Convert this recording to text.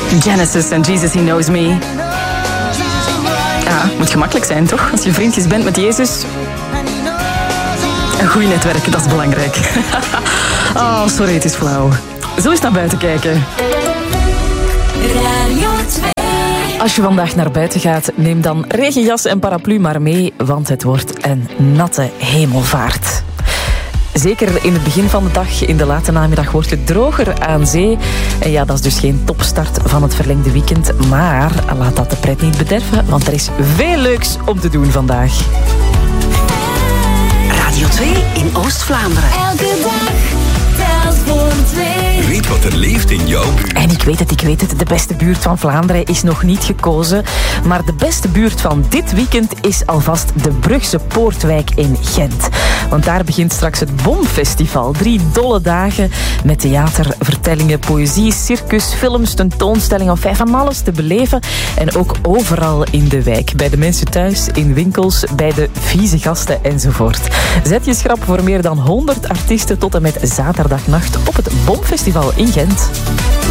Genesis en Jesus, He Knows Me. Ja, moet gemakkelijk zijn, toch? Als je vriendjes bent met Jezus. Een goed netwerk, dat is belangrijk. Oh, sorry, het is flauw. Zo is naar buiten kijken. Radio 2. Als je vandaag naar buiten gaat, neem dan regenjas en paraplu maar mee, want het wordt een natte hemelvaart. Zeker in het begin van de dag, in de late namiddag, wordt het droger aan zee. En ja, dat is dus geen topstart van het verlengde weekend. Maar laat dat de pret niet bederven, want er is veel leuks om te doen vandaag. Radio 2 in Oost-Vlaanderen. Elke dag telt voor 2. Weet wat er leeft in jouw buurt. En ik weet het, de beste buurt van Vlaanderen is nog niet gekozen. Maar de beste buurt van dit weekend is alvast de Brugse Poortwijk in Gent. Want daar begint straks het Bomfestival. 3 dolle dagen met theater, vertellingen, poëzie, circus, films, tentoonstellingen. Of van alles te beleven. En ook overal in de wijk. Bij de mensen thuis, in winkels, bij de vieze gasten enzovoort. Zet je schrap voor meer dan 100 artiesten tot en met zaterdagnacht op het Bomfestival in Gent.